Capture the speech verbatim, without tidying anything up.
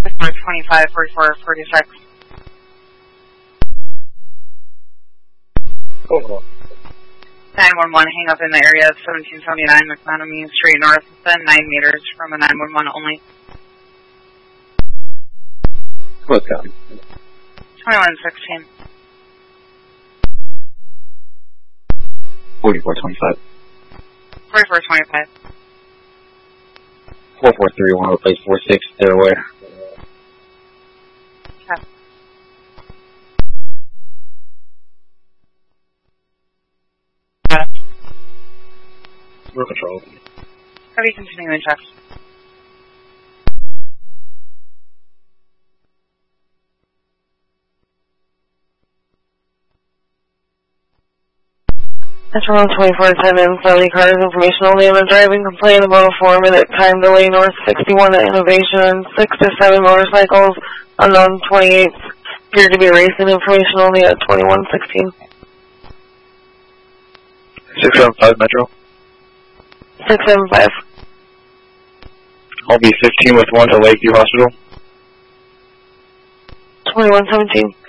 forty-four twenty-five, forty-four forty-six. Cool, cool. nine one one, hang up in the area of seventeen seventy-nine McManamy Street North, within nine meters from a nine one one only. What's coming? twenty-one sixteen. forty-four twenty-five. forty-four twenty-five. four four three one, replace four six, they're aware. Okay. We're control. Heavy continuing checks. Metro one twenty-four ten in Sally Cars, information only on a driving complaint about a four minute time delay north sixty-one at Innovation, six to seven motorcycles, unknown twenty-eight, appear to be racing, information only at twenty-one sixteen. six seven five Metro. six seven five. I'll be fifteen with one to Lakeview Hospital. twenty-one seventeen.